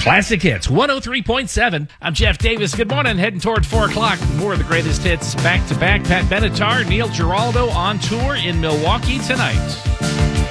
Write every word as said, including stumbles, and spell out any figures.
Classic Hits, one oh three point seven. I'm Jeff Davis. Good morning. Heading toward four o'clock. More of the greatest hits back-to-back. Pat Benatar, Neil Giraldo on tour in Milwaukee tonight.